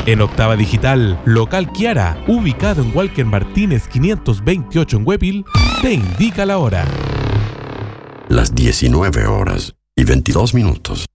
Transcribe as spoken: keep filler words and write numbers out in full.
En Octava Digital, local Kiara, ubicado en Walker Martínez quinientos veintiocho en Huepil, te indica la hora. Las diecinueve horas y veintidós minutos.